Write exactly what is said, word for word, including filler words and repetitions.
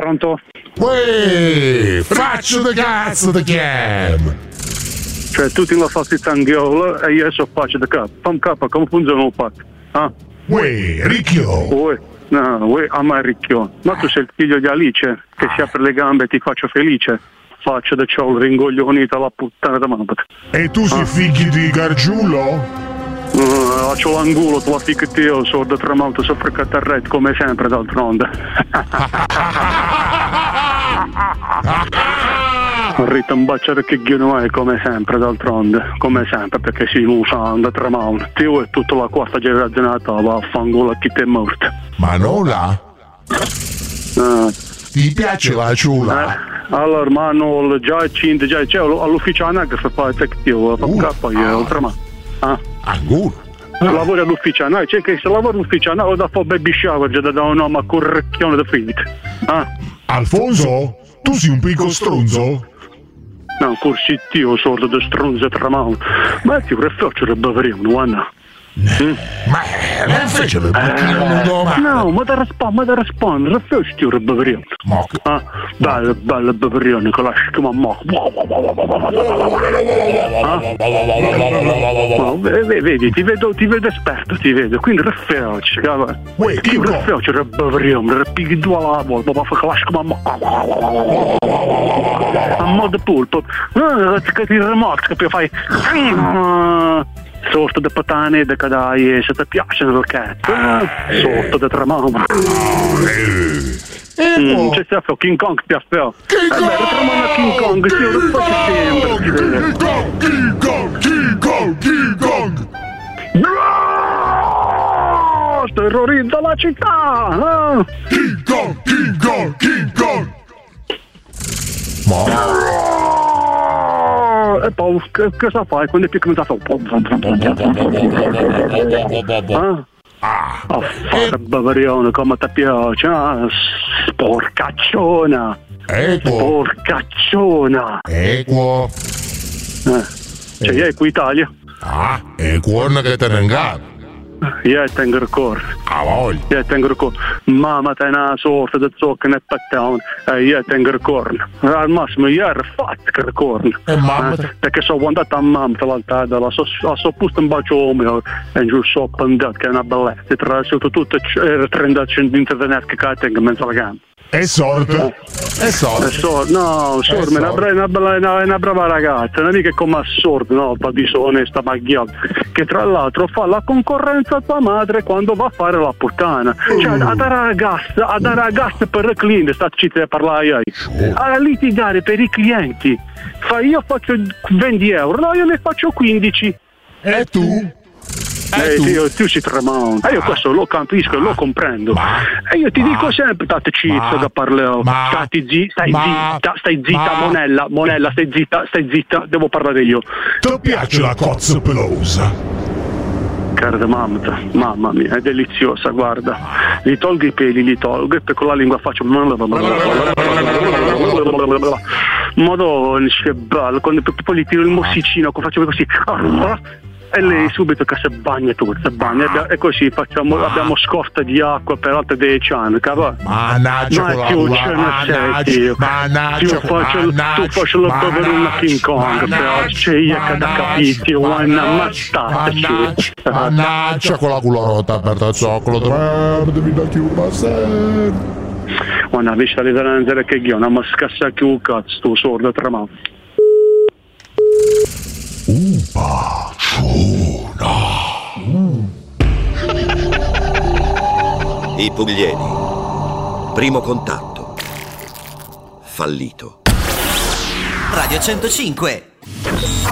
Pronto? Uè, faccio da cazzo da chiam! Cioè, tu ti la fai tanghiola e io so faccio da capo. Fam capo, come funziona il fatto? Ah? Uè, ricchio! Uè, no, uè, a me ricchio. Ma tu sei il figlio di Alice, che si apre le gambe e ti faccio felice. Faccio da ciò il ringoglionito alla puttana da mamma. E tu sei ah. figli di Gargiulo? Uh, c'ho l'angulo, tu la fica te, sordo tramonto sopra il catarretto, come sempre d'altronde. Rita un baciare che ghino è come sempre d'altronde, come sempre, perché si usa da tramonto. Tio è tutta la quarta generazione va a fangola chi te è morto. Manola? Uh, Ti piace la ciula? Eh, allora, Manol, già cinque, già c'è all'ufficio anagrafe fa il tectio, fa un capo io, oltre ma. Ah. Ancora? Lavori all'ufficio, no? C'è che se lavori all'ufficio, no? Da fare baby shower, già da un uomo a correcchione da finito. Ah? Alfonso? Tu sei un piccolo stronzo? No, corsi tio, sordo da stronzo e tramano. Ma ti rifaccio il baveriano, guarda. Mm? Ma non fece le bucchine domani. No, ma da rispondere, ma da rispondere, rifaccio il baveriano. Ah, bello, bello baveriano, con la schima mo. Ah? Vedi, ti vedo, ti vedo esperto, ti vedo, quindi rifaccio, cavolo. Uè, ti rifaccio il baveriano, ripighi due alla volta, ma fa con la schima mo. A modo pulpo. Che ti rimorchi, che fai... Sorto da patane, da cadai, se ti piacciono perché sorto da tramama. Mm, c'è stato King Kong ti aspetta. King Kong! Eh, tramama King Kong, io lo faccio sempre. King Kong, King Kong, King Kong, King Kong. Terrorizza la città. King Kong, King Kong, King Kong. Ma... E poi che, cosa fai quando è più che mi fa ah? Ah, oh, fare bavarione come ti piace, ah? Sporcacciona, ecco, sporcacciona, ecco, eh, cioè io è qui Italia, ah, e cuore che te ne ingabbi. Io tengo il cuore. Ah, voglio. Io tengo il cuore. Mamma te una sorta di zucca nel pattone. E io tengo il cuore. Al massimo io ero fatto il cuore. E mamma te? Eh, perché sono andato a mamma l'altra la so, so posto un bacio umile e giù so pendato che è una bellezza. Tra soprattutto era trenta centimetri che tengo in mezzo alla gamba. È sordo? Eh. È sordo? È sordo, no, sordo, è una, bra- una, bella, una, una brava ragazza, non è che come sordo, no, per disonesta maghiata, che tra l'altro fa la concorrenza a tua madre quando va a fare la puttana. Cioè, a dare ragazza, a dare ragazza per il cliente, sta zitta a parlare io. A litigare per i clienti. Fa, io faccio venti euro, no, io ne faccio quindici. E tu? Eh, io, tu si tramonta, io questo lo capisco e lo comprendo. Ma, e io ti ma, dico sempre, state zitto che parlo. Stai zitta, stai ma, zitta, stai zitta, ma, Monella, Monella, stai zitta, stai zitta, devo parlare io. Ti piace la cozza pelosa? Cara mamma, mamma mia, è deliziosa, guarda. Li tolgo i peli, li tolgo e per con la lingua faccio. Madonna, che bello, quando poi gli tiro il mossicino, faccio così. E lei subito che si bagna tutto, si bagna e così facciamo, ah. abbiamo scorta di acqua per altre dieci anni, cavolo. Mannaggia, ma tu ce ne sei, tio. Mannaggia, tu faccio, tu faccio la poverina King Kong, però c'è io che da capiti, una mazzata, mannaggia con la culo rotta per il zoccolo, devi da chiusa sempre. Guarda, vista le danze che io, non mi scassa più un cazzo, tu sordo tra mano. Upa, ciuna. Mm. I Pugliesi. Primo contatto. Fallito. Radio centocinque.